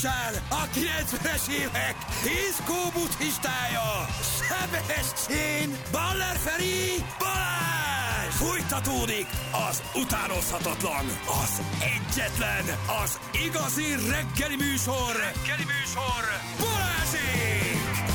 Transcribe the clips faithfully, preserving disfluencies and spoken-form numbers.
A kilencvenes évek diszkó buddhistája, Sebestyén, Baller Feri, Balázs! Fújtatódik az utánozhatatlan, az egyetlen, az igazi reggeli műsor, reggeli műsor, Balázsék!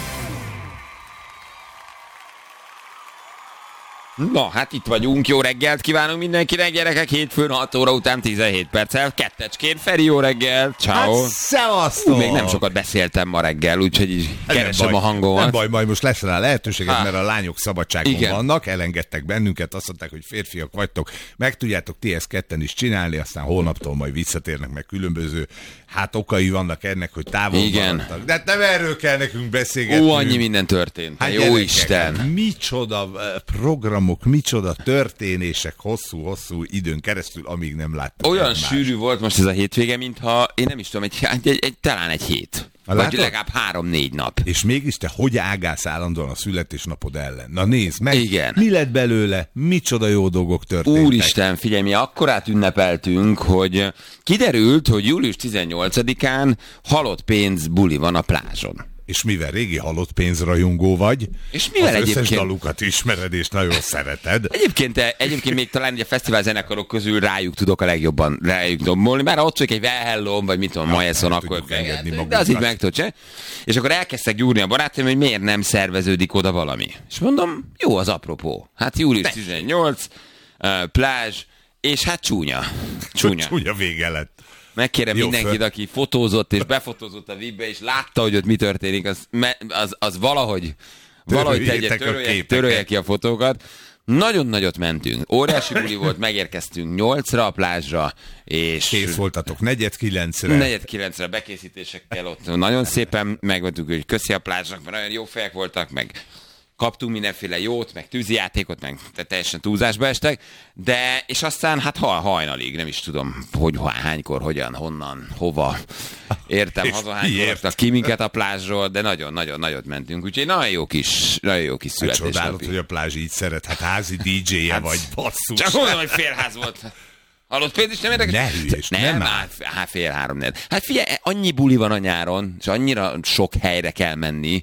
Na, hát itt vagyunk, jó reggelt kívánunk mindenkinek, gyerekek, hétfőn hat óra után tizenhét perccel, kettecskén, Feri, jó reggel, ciao. Hát, szevasztok! Még nem sokat beszéltem ma reggel, úgyhogy így keresem a hangomat. Nem baj, majd most lesz rá lehetőséget, ah. mert a lányok szabadságon Igen. vannak, elengedtek bennünket, azt mondták, hogy férfiak vagytok, meg tudjátok ti ezt ketten is csinálni, aztán holnaptól majd visszatérnek, meg különböző, hát okai vannak ennek, hogy távol maradtak. De hát nem erről kell nekünk beszélgetni. Ó, annyi minden történt, hát jó gyerekek, Isten. Micsoda programok, micsoda történések hosszú-hosszú időn keresztül, amíg nem láttuk. Olyan egymást. sűrű volt most ez a hétvége, mintha, én nem is tudom, egy, egy, egy, egy talán egy hét. Vagy látod? Legalább három-négy nap. És mégis te hogy ágálsz állandóan a születésnapod ellen? Na nézd meg, Igen. Mi lett belőle, micsoda jó dolgok történtek. Úristen, figyelj, mi akkorát ünnepeltünk, hogy kiderült, hogy július tizennyolcadikán halott pénz buli van a plázson. És mivel régi halott pénzrajongó vagy, és mivel az egyébként... összes dalukat ismered és nagyon szereted. Egyébként, egyébként még talán a fesztivál zenekarok közül rájuk tudok a legjobban rájuk dombolni, már ott csak egy Well vagy mit tudom, Majesson, akkor de az így meg tudod, se? És akkor elkezdtek gyúrni a barátaim, hogy miért nem szerveződik oda valami. És mondom, jó az apropó. Hát július tizennyolc, uh, plázs, és hát csúnya. Csúnya. Csúnya vége lett. Megkérem jó, mindenkit, föl. Aki fotózott és befotózott a vízbe, és látta, hogy ott mi történik, az, az, az valahogy, valahogy tegye, törölje, törölje ki a fotókat. Nagyon nagyot mentünk. Óriási buli volt, megérkeztünk nyolcra a plázsra, és... Kész voltatok negyed kilencre. Negyed kilencre bekészítésekkel ott. Nagyon szépen megvettük, hogy köszi a plázsnak, mert nagyon jó fejek voltak, meg... Kaptunk mindenféle jót, meg tűzijátékot, meg teljesen túlzásba estek, de, és aztán hát hal, hajnalig, nem is tudom, hogy hánykor, hogyan, honnan, hova, értem, haza hánykor ki minket a plázsról, de nagyon-nagyon nagyot mentünk, úgyhogy nagyon jó kis, nagyon jó kis születésnapi. Csodálod, hogy a plázs így szeret, hát házi dé dzsé-je hát, vagy, basszus. Csak mondom, hogy félház volt. Halott pénz is nem érdekes? Ne hülyés, nem, nem áll. Hát fél három, négy. Hát figyelj, annyi buli van a nyáron, és annyira sok helyre kell menni,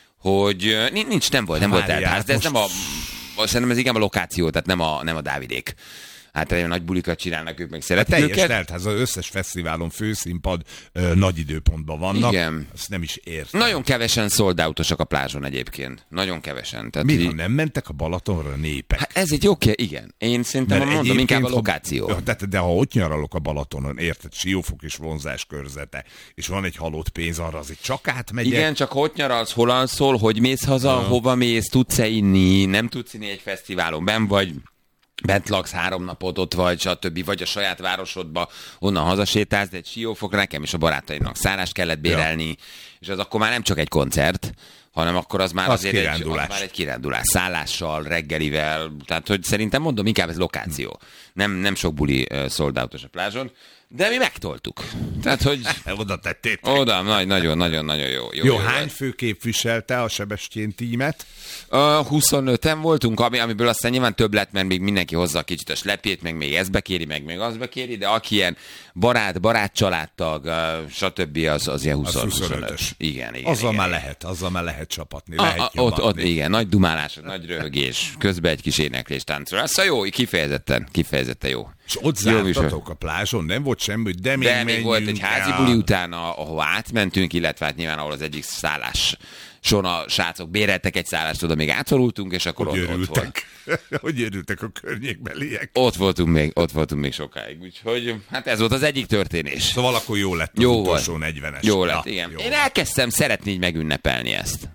hogy nincs, nem volt, nem volt teltház, de ez most... nem a, szerintem ez igen a lokáció, tehát nem a, nem a Dávidék. Hát nagyon nagy bulikat csinálnak, ők meg szeretik teljes őket. Teltház, az összes fesztiválon főszínpad ö, nagy időpontban vannak. Igen. Azt nem is értem. Nagyon kevesen sold out-osak a plázson egyébként. Nagyon kevesen. Tehát mi, így... ha nem mentek a Balatonra népek? Hát ez egy oké, igen. Én szerintem mert mondom inkább a lokáció. Ha, de, de ha ott nyaralok a Balatonon, érted, Siófok és vonzás körzete, és van egy halott pénz, arra azért csak átmegyek. Igen, csak hogy nyaralsz, hol alszol, hogy mész haza, uh. hova mész, tudsz-e inni, nem tudsz inni egy fesztiválon, benn vagy, bent laksz három napot, ott vagy, stb. Vagy a saját városodba, onnan hazasétálsz, de egy Siófok, nekem és a barátaimnak szállást kellett bérelni, ja. És az akkor már nem csak egy koncert, hanem akkor az már az azért egy, az már egy kirándulás, szállással, reggelivel, tehát hogy szerintem mondom, inkább ez lokáció. Nem, nem sok buli uh, sold out-os a plázson, de mi megtoltuk. Tehát, hogy... Oda tettétek. Oda, nagyon-nagyon-nagyon jó. Jó, jó, jó hány fő képviselte a Sebestyén tímet? Uh, huszonöten voltunk, ami, amiből aztán nyilván több lett, mert még mindenki hozza a kicsit a slepjét, meg még ezt bekéri, meg még azt bekéri, de aki ilyen barát, barát családtag, uh, stb. az, az ilyen huszonötös. Igen, igen. Azzal igen, már igen. lehet, azzal már lehet csapatni, a, lehet a, ott, ott, igen, nagy dumálás, nagy röhögés, közben egy kis éneklés, táncolás. Szóval jó, kifejezetten, kifejezetten jó. És ott zártatok a plázson, nem volt semmi, de még De még volt egy házi buli utána, ahol átmentünk, illetve hát nyilván ahol az egyik szállás son a srácok béreltek egy szállást, oda még átszorultunk, és akkor hogy ott, ott volt. Hogy örültek a környékbeliek? Ott voltunk még, ott voltunk még sokáig, úgyhogy hát ez volt az egyik történés. Szóval akkor jó lett az jó utolsó volt. negyvenes. Jó lett, igen. Jó. Én elkezdtem szeretni így megünnepelni ezt.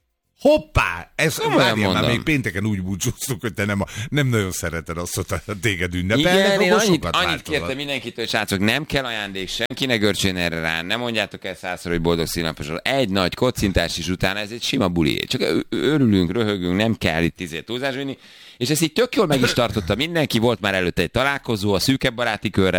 Hoppá! Ez várjál, már még mondom. pénteken úgy búcsúztunk, hogy te nem, a, nem nagyon szereted azt, hogy téged ünnepelnek. Igen, én annyit, sokat annyit kértem mindenkit, hogy srácok, nem kell ajándék, senkinek görcsön erre rá, nem mondjátok el százszor, hogy boldog színnaposról. Egy nagy kocintás is utána, ez egy sima buli. Csak örülünk, röhögünk, nem kell itt tízért túlzás vinni. És ezt így tök jól meg is tartotta mindenki, volt már előtte egy találkozó a szűkebb baráti körrel,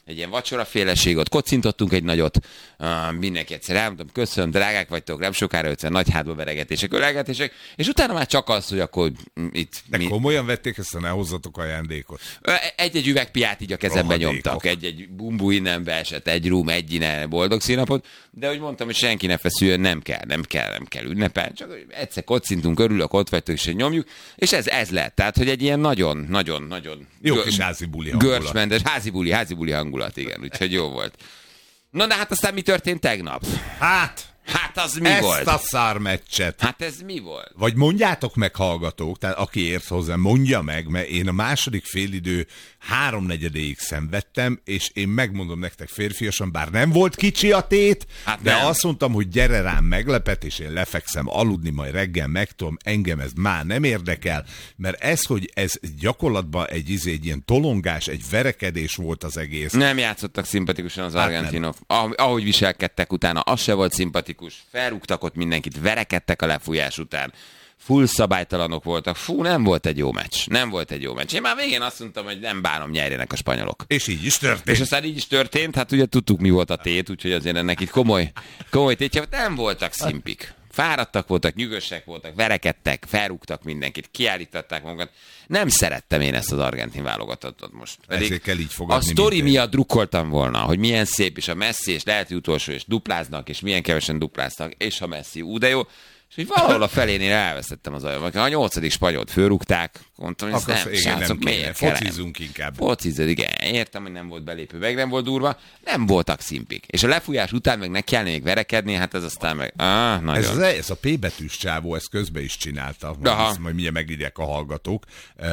egy ilyen vacsoraféleség, ott kocintottunk egy nagyot, uh, mindenki egyszer elmondtam, köszönöm, drágák vagytok, nem sokára ötven nagy hátba veregetések, ölelgetések, és utána már csak az, hogy akkor itt... De mi... komolyan vették ezt, ne hozzatok ajándékot? Egy-egy üveg piát így a kezembe nyomtak, egy-egy bumbu innen beesett, egy rum, egy innen, boldog színapot, de úgy mondtam, hogy senki ne feszüljön, nem kell, nem kell, nem kell ünnepelni, csak egyszer kocintunk, örülök, ott vagytok, és nyomjuk, és ez, ez lett, tehát, hogy egy ilyen nagyon, nagyon, nagyon... Jó kis házi buli hangulat. Görcsmendes, házi buli, házi buli hangulat, igen, úgyhogy jó volt. Na, de hát aztán mi történt tegnap? Hát... Hát az mi ezt volt? Ezt a szármeccset. Hát ez mi volt? Vagy mondjátok meg, hallgatók, tehát aki ért hozzá, mondja meg, mert én a második félidő háromnegyedéig szenvedtem, és én megmondom nektek férfiasan, bár nem volt kicsi a tét, hát de nem. Azt mondtam, hogy gyere rám meglepet, és én lefekszem aludni, majd reggel megtudom, engem ez már nem érdekel, mert ez, hogy ez gyakorlatban egy, izé, egy ilyen tolongás, egy verekedés volt az egész. Nem játszottak szimpatikusan az hát argentinok. Nem. Ahogy viselkedtek utána, az se volt szimpatikus. Felrúgtak ott mindenkit, verekedtek a lefújás után. Full szabálytalanok voltak. Fú, nem volt egy jó meccs. Nem volt egy jó meccs. Én már végén azt mondtam, hogy nem bánom, nyerjenek a spanyolok. És így is történt. És aztán így is történt, hát ugye tudtuk, mi volt a tét, úgyhogy azért ennek itt komoly, komoly tétje. Nem voltak szimpik. Fáradtak voltak, nyűgösek voltak, verekedtek, felrúgtak mindenkit, kiállították magukat. Nem szerettem én ezt az argentin válogatottat most. Ezért kell így fogadni. A sztori miatt drukkoltam volna, hogy milyen szép, és a Messi, és lehet, hogy utolsó, és dupláznak, és milyen kevesen dupláztak, és a Messi, ú, de jó. És hogy valahol a felénél elvesztettem az ajamat. A nyolcadik spanyolt fölrúgták, mondtam, hogy ez nem, srácok, miért kell? Focizzunk inkább. Focizzad, igen. Értem, hogy nem volt belépő, meg nem volt durva, nem voltak szimpik. És a lefújás után meg ne kellene még verekedni, hát ez aztán meg... Ah, nagyon. Ez, az, ez a P betűs csávó, ezt közben is csinálta. Ezt majd mindjárt megírják a hallgatók.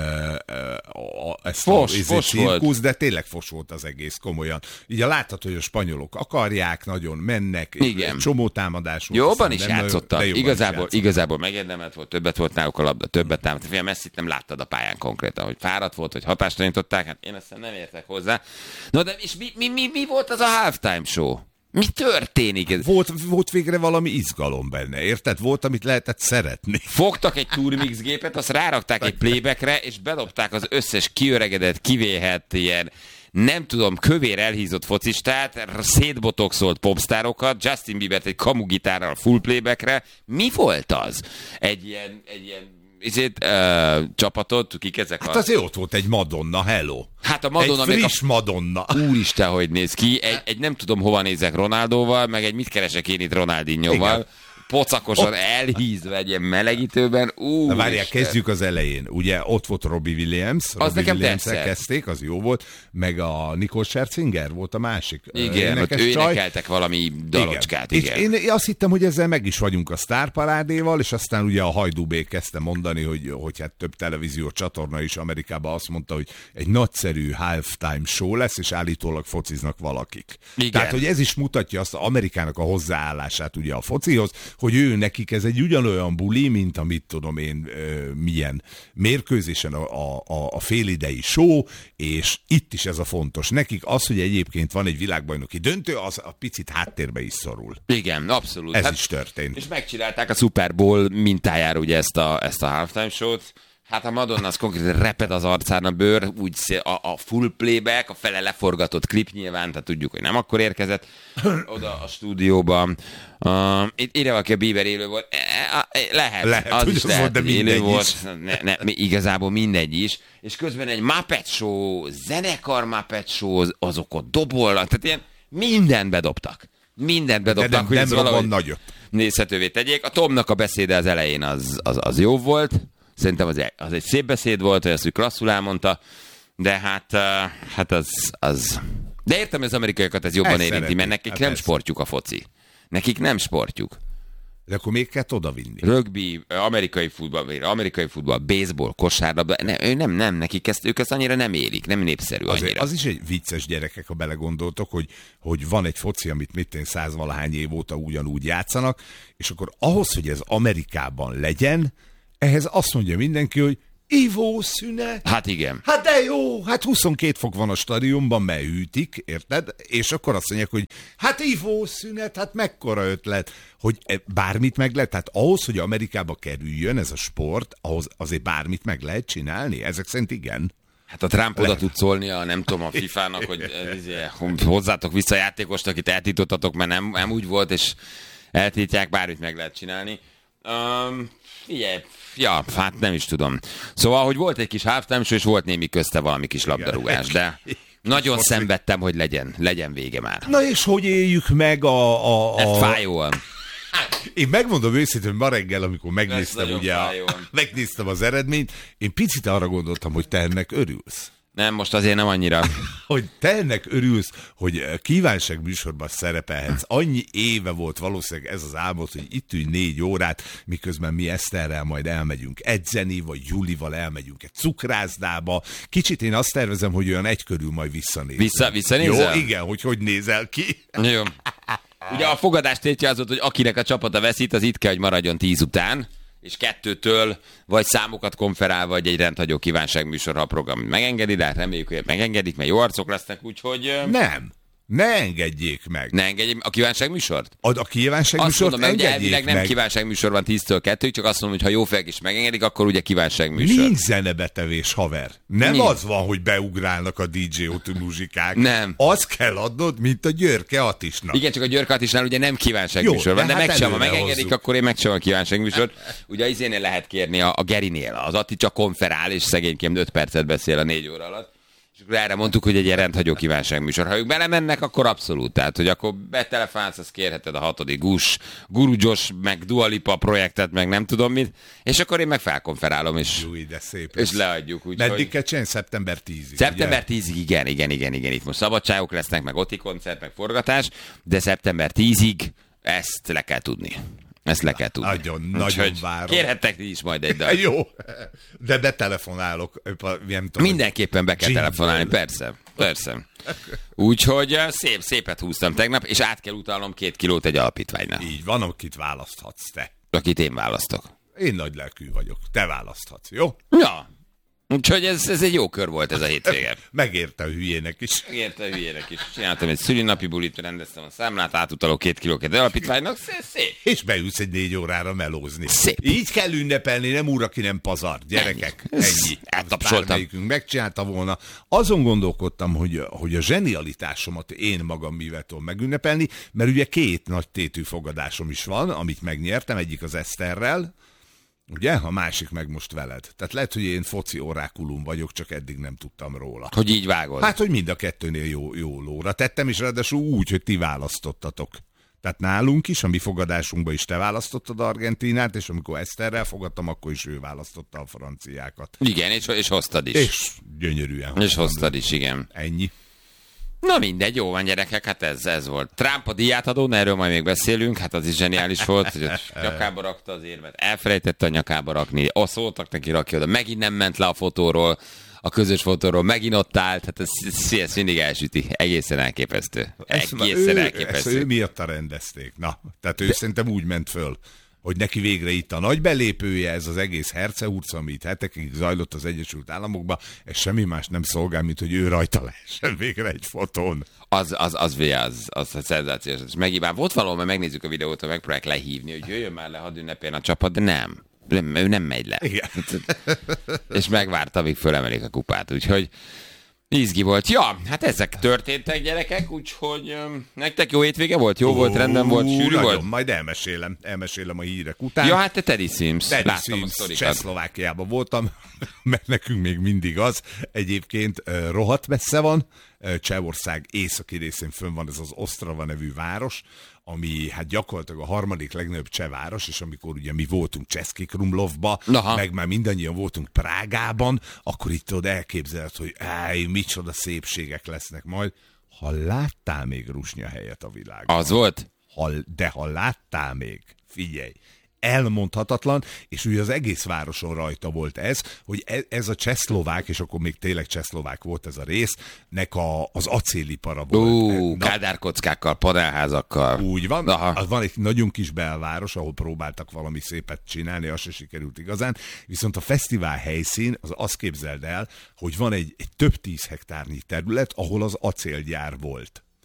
Ezt fos, a, fos cirkusz, volt. De tényleg fos volt az egész, komolyan. Így látható, hogy a spanyolok akarják, nagyon mennek, igen. Csomó támadás volt. Jobban is játszottak. Igazából, játszottak. igazából megérdemelt volt, többet volt náluk a labda, többet támadt. Fél Messit nem láttad a pályán konkrétan, hogy fáradt volt, hogy hatástalanították, hát én ezt nem értek hozzá. No, de és mi, mi, mi, mi volt az a halftime show? Mi történik? Volt, volt végre valami izgalom benne, érted? Volt, amit lehetett szeretni. Fogtak egy Turmix gépet, azt rárakták egy playbackre, és bedobták az összes kiöregedett, kivéhet ilyen, nem tudom, kövér elhízott focistát, szétbotoxolt popstárokat, Justin Biebert egy kamugitárral full playbackre. Mi volt az? Egy ilyen, egy ilyen Ezért, uh, csapatot, kik ezek hát a... azért ott volt egy Madonna, hello. Hát a Madonna... Egy friss a... Madonna. Úristen, hogy néz ki. Egy, egy nem tudom, hova nézek Ronaldóval, meg egy mit keresek én itt Ronaldinhoval. Pocakosan ott... elhízva egy ilyen melegítőben. Na várják, kezdjük az elején. Ugye ott volt Robbie Williams. Az Robbie nekem Williams-el kezdték, az jó volt. Meg a Nicole Scherzinger volt a másik. Igen, ott ő énekeltek valami dalocskát. Igen. Igen. És én azt hittem, hogy ezzel meg is vagyunk a sztárparádéval, és aztán ugye a Hajdúbék kezdte mondani, hogy, hogy hát több televíziós csatorna is Amerikában azt mondta, hogy egy nagyszerű halftime show lesz, és állítólag fociznak valakik. Igen. Tehát, hogy ez is mutatja azt Amerikának a hozzáállását ugye a focihoz, hogy ő nekik ez egy ugyanolyan buli, mint amit tudom én ö, milyen mérkőzésen a, a, a félidei show, és itt is ez a fontos. Nekik az, hogy egyébként van egy világbajnoki döntő, az a picit háttérbe is szorul. Igen, abszolút. Ez hát, is történt. És megcsinálták a Super Bowl mintájára ugye ezt a, ezt a halftime show-t. Hát a Madonna az konkrétan reped az arcán a bőr, úgy a, a full playback, a fele leforgatott klip nyilván, tehát tudjuk, hogy nem akkor érkezett oda a stúdióban. Uh, itt ide valaki a Bieber élő volt. Lehet, lehet az is lehet, volt, de élő volt. Is. Ne, ne, igazából mindegy is. És közben egy Muppet Show, zenekar Muppet Show, azok ott dobolnak, tehát ilyen mindent bedobtak. Mindent bedobtak, nem, hogy nem ez valahogy nagyot. Nézhetővé tegyék. A Tomnak a beszéde az elején az, az, az jó volt. Szerintem az egy, az egy szép beszéd volt, hogy ezt ő klasszul elmondta, de hát, uh, hát az, az... De értem, hogy az amerikaiakat ez jobban ez érinti, szeretik. Mert nekik hát nem ez. sportjuk a foci. Nekik nem sportjuk. De akkor még kell odavinni. Rögbi, amerikai futball, amerikai futball, baseball, kosárlabda, ne, nem, nem, nekik ezt, ők ezt annyira nem érik, nem népszerű annyira. Azért, az is egy vicces, gyerekek, ha belegondoltok, hogy, hogy van egy foci, amit mit én százvalahány év óta ugyanúgy játszanak, és akkor ahhoz, hogy ez Amerikában legyen, ehhez azt mondja mindenki, hogy ivószünet. Hát igen. Hát de jó, hát huszonkét fok van a stadionban, mert hűtik, érted? És akkor azt mondják, hogy hát ivószünet, hát mekkora ötlet, hogy bármit meg lehet. Tehát ahhoz, hogy Amerikába kerüljön ez a sport, ahhoz azért bármit meg lehet csinálni. Ezek szerint igen. Hát a Trump oda tud szólni a nem tudom a fifának, hogy hozzátok vissza játékost, akit eltiltottatok, mert nem, nem úgy volt, és eltiltják, bármit meg lehet csinálni. Um, figyelj, ja, hát nem is tudom. Szóval, hogy volt egy kis halftime show, és volt némi közte valami kis labdarúgás, de nagyon szenvedtem, hogy legyen, legyen vége már. Na és hogy éljük meg a... a, a... fájóan. Én megmondom őszintén, hogy ma reggel, amikor megnéztem, ugye a, megnéztem az eredményt, én picit arra gondoltam, hogy te ennek örülsz. Nem, most azért nem annyira. Hogy te ennek örülsz, hogy kívánság műsorban szerepelhetsz. Annyi éve volt valószínűleg ez az álmod, hogy itt ülj négy órát, miközben mi Eszterrel majd elmegyünk edzeni, vagy Julival elmegyünk egy cukrászdába. Kicsit én azt tervezem, hogy olyan egy körül majd visszanézem. Vissza, visszanézel? Jó, igen, hogy hogy nézel ki. Jó. Ugye a fogadás tétje az volt, hogy akinek a csapata veszít, az itt kell, hogy maradjon tíz után, és kettőtől vagy számokat konferál, vagy egy rendhagyó kívánságműsor, ha a program megengedi, de hát reméljük, hogy megengedik, mert jó arcok lesznek, úgyhogy... Nem. Ne engedjék meg. Ne engedjék a kívánságműsort? A, a kívánságműsort azt mondom, hogy elvileg nem meg. Kívánságműsor van tíztől kettőig, csak azt mondom, hogy ha jó fejek is megengedik, akkor ugye kívánságműsor. Nincs zenebetevés, haver. Nem Nincs. Az van, hogy beugrálnak a dé dzsé otú muzsikák. Nem. Az kell adnod, mint a Györke Attisnak. Igen, csak a Györke Attisnál ugye nem kívánságműsor van, de, de hát meg sem, ha megengedik, hozzuk. Akkor én meg sem a kívánságműsort. Ugye az izénél lehet kérni a, a Gerinél. Az Atti csak konferál, és szegényként öt percet beszél a négy óra alatt. És akkor erre mondtuk, hogy egy ilyen rendhagyó kívánságműsor. Ha ők belemennek, akkor abszolút. Tehát, hogy akkor betelefonálsz, azt kérheted a hatodik Gus, Guru Josh, meg Dua Lipa projektet, meg nem tudom mit, és akkor én meg felkonferálom, és, Júj, de szép és leadjuk. Úgy, meddig hogy... kell csinálni? szeptember tizedikéig. szeptember tizedikéig, igen, igen, igen, igen. Itt most szabadságok lesznek, meg Oti koncert, meg forgatás, de szeptember tizedikéig ezt le kell tudni. Ezt le kell tudni. Nagyon, nagyon várom. Kérhettek is majd egy dal. Jó, de betelefonálok. Nem tudom, mindenképpen be kell telefonálni, persze. Persze. Úgyhogy szép, szépet húztam tegnap, és át kell utalnom két kilót egy alapítványnak. Így van, akit választhatsz te. Akit én választok. Én nagy lelkű vagyok. Te választhatsz, jó? Ja. Úgyhogy ez, ez egy jó kör volt ez a hétvége. Megérte a hülyének is. Megérte a hülyének is. Csináltam egy szülinapi bulit, rendeztem a számlát, átutalok két kilóket alapítványnak. Szép. És beülsz egy négy órára melózni. Szép. Így kell ünnepelni, nem úr, aki nem pazar. Gyerekek, ennyi. ennyi. Eltapsoltam. Bármelyikünk megcsinálta volna. Azon gondolkodtam, hogy, hogy a zsenialitásomat én magam mivel tudom megünnepelni, mert ugye két nagy tétű fogadásom is van, amit megnyertem, egyik az Eszterrel, ugye? A másik meg most veled. Tehát lehet, hogy én foci orákulum vagyok, csak eddig nem tudtam róla. Hogy így vágod? Hát, hogy mind a kettőnél jó, jó lóra tettem, és ráadásul úgy, hogy ti választottatok. Tehát nálunk is, a mi fogadásunkban is te választottad Argentinát, és amikor Eszterrel fogadtam, akkor is ő választotta a franciákat. Igen, és, és hoztad is. És gyönyörűen. És hoztad is, igen. Ennyi. Na mindegy, jó van gyerekek, hát ez, ez volt. Trump a díját adó, erről majd még beszélünk, hát az is zseniális volt, hogy nyakába rakta az érmet, elfelejtette a nyakába rakni, azt szóltak neki, rakja oda, megint nem ment le a fotóról, a közös fotóról, megint ott állt, hát ez, ez, ez mindig elsüti, egészen elképesztő. Egészen ő, elképesztő. Ezt ő miatta rendezték, na, tehát ő De... szerintem úgy ment föl, hogy neki végre itt a nagy belépője, ez az egész hercehurca, ami itt hetekig zajlott az Egyesült Államokban, ez semmi más nem szolgál, mint hogy ő rajta lehessen végre egy fotón. Az, az, az, az, az, az a szenzációs. És megíván volt valahol, mert megnézzük a videót, hogy megpróbálják lehívni, hogy jöjjön már le, hadd ünnepéljen a csapat, de nem. Nem, ő nem megy le. Igen. És megvárta, amíg fölemelik a kupát, úgyhogy izgi volt. Ja, hát ezek történtek, gyerekek, úgyhogy um, nektek jó hétvége volt? Jó Ó, volt, rendben volt, sűrű nagyon, volt? Majd elmesélem, elmesélem a hírek után. Ja, hát te Teddy Sims. Teddy Sims, Csehszlovákiában voltam, mert nekünk még mindig az. Egyébként uh, rohadt messze van, uh, Csehország északi részén fönn van ez az Ostrava nevű város, ami hát gyakorlatilag a harmadik legnagyobb cseh város, és amikor ugye mi voltunk Český Krumlovba, Aha. meg már mindannyian voltunk Prágában, akkor itt tudod elképzeled, hogy áj, micsoda szépségek lesznek majd. Ha láttál még rusnya helyet a világban? Az volt? Ha, de ha láttál még, figyelj, elmondhatatlan, és ugye az egész városon rajta volt ez, hogy ez a csehszlovák, és akkor még tényleg csehszlovák volt ez a rész, nek a, az acélipara volt. Ú, kádárkockákkal, panelházakkal. Úgy van, az van egy nagyon kis belváros, ahol próbáltak valami szépet csinálni, az se sikerült igazán, viszont a fesztivál helyszín, az azt képzeld el, hogy van egy, egy több tíz hektárnyi terület, ahol az acélgyár volt.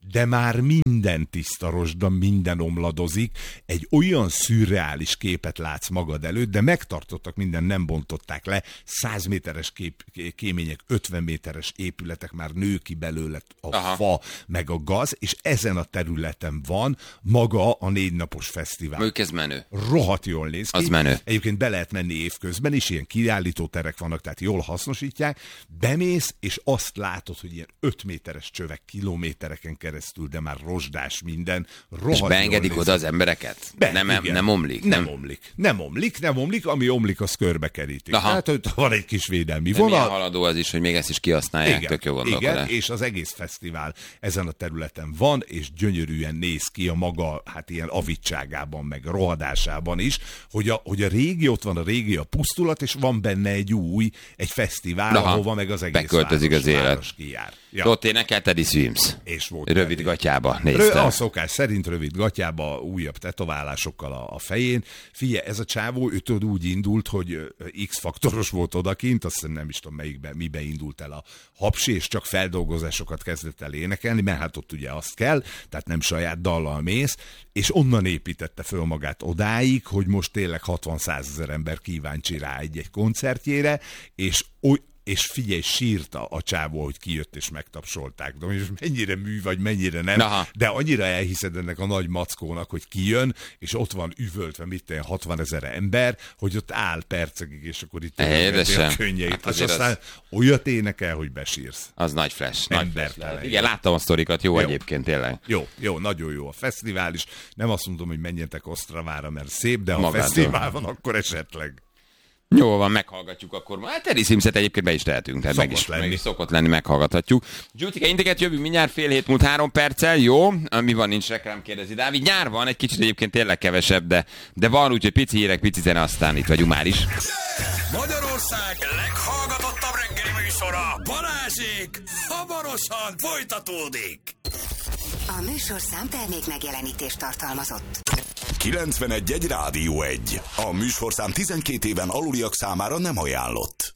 de már minden tiszta rozsda, minden omladozik, egy olyan szürreális képet látsz magad előtt, de megtartottak minden, nem bontották le, száz méteres kép, kémények, ötven méteres épületek, már nő ki belőle a Aha. fa, meg a gaz, és ezen a területen van maga a négy napos fesztivál. Ők ez menő. Rohadt jól néz ki. Az menő. Egyébként be lehet menni évközben is, ilyen kiállítóterek vannak, tehát jól hasznosítják. Bemész, és azt látod, hogy ilyen öt méteres csövek kilométereken keresztül, de már rozsdás minden. És beengedik oda az embereket? Be, nem, nem, nem omlik? Nem, nem omlik. Nem omlik, nem omlik, ami omlik, az körbekerítik. Tehát, hogy van egy kis védelmi de vonal. Milyen haladó az is, hogy még ezt is kihasználják, igen, tök jó gondolkodás. Igen, és az egész fesztivál ezen a területen van, és gyönyörűen néz ki a maga, hát ilyen avitságában, meg rohadásában is, hogy a, hogy a régi, ott van a régi, a pusztulat, és van benne egy új, egy fesztivál, Aha, ahova meg az egész beköltözik város, az élet. város kijár. Ja. Ott énekel Teddy Swims. És volt rövid Teddy. gatyába néztem. A szokás szerint rövid gatyába, újabb tetoválásokkal a, a fején. Figyelj, ez a csávó, ő tudod úgy indult, hogy X-faktoros volt odakint, azt hiszem nem is tudom melyikbe, mibe indult el a hapsi, és csak feldolgozásokat kezdett el énekelni, mert hát ott ugye azt kell, tehát nem saját dallal mész, és onnan építette föl magát odáig, hogy most tényleg hatvan-százezer ember kíváncsi rá egy-egy koncertjére, és oly és figyelj, sírta a csávó, hogy kijött és megtapsolták. De most mennyire mű vagy, mennyire nem. Aha. De annyira elhiszed ennek a nagy mackónak, hogy kijön, és ott van üvöltve, mit tenni, hatvanezer ember, hogy ott áll percekig, és akkor itt a könnyeit. Hát és aztán az... olyat énekel, hogy besírsz. Az nagy flash. Nagy flash. Igen, láttam a sztorikat, jó, jó egyébként tényleg. Jó, jó, nagyon jó a fesztivál is. Nem azt mondom, hogy menjetek Osztravára, mert szép, de ha Magadon. Fesztivál van, akkor esetleg. Jó van, meghallgatjuk akkor. Hát Teddy Swimset egyébként be is tehetünk, tehát meg is, meg is szokott lenni, meghallgathatjuk. Gyutike, inteket jövünk mindjárt fél hét múlt három perccel, jó? Mi van, nincs reklám, kérdezi Dávid. Nyár van, egy kicsit egyébként tényleg kevesebb, de, de van, úgyhogy pici hírek, pici zene, aztán itt vagyunk már is. Magyarország leghallgatottabb reggeli műsora, Balázsék, hamarosan folytatódik. A műsorszám termék megjelenítést tartalmazott. kilencvenegy egy Rádió egy. A műsorszám tizenkét éven aluliak számára nem ajánlott.